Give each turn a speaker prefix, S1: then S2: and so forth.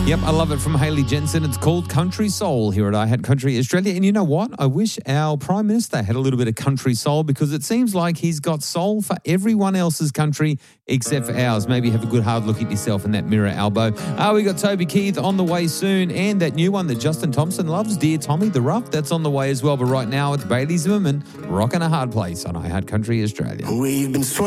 S1: Yep, I love it from Hayley Jensen. It's called Country Soul here at I Had Country Australia. And you know what? I wish our Prime Minister had a little bit of country soul, because it seems like he's got soul for everyone else's country except for ours. Maybe have a good hard look at yourself in that mirror, Albo. We got Toby Keith on the way soon, and that new one that Justin Thompson loves, Dear Tommy the Rough, that's on the way as well. But right now it's Bailey Zimmerman rocking a hard place on I Had Country Australia.
S2: We've been